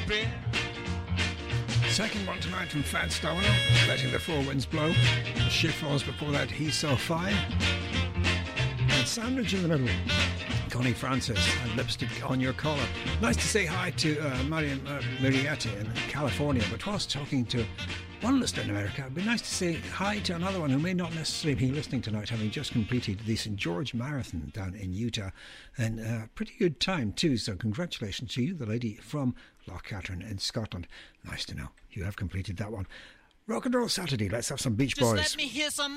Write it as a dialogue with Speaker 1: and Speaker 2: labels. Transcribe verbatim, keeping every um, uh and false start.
Speaker 1: baby.
Speaker 2: Second one tonight from Fats Domino, Letting the Four Winds Blow. Shift Falls before that, He's So Fine. And sandwich in the middle, Connie Francis and Lipstick on Your Collar. Nice to say hi to uh, Mariam uh, Murrieta in California, but whilst talking to one listener in America, it'd be nice to say hi to another one who may not necessarily be listening tonight, having just completed the Saint George Marathon down in Utah, and a uh, pretty good time too, so congratulations to you, the lady from Loch Catherine in Scotland. Nice to know you have completed that one. Rock and Roll Saturday, let's have some Beach
Speaker 1: Just
Speaker 2: Boys.
Speaker 1: let me hear some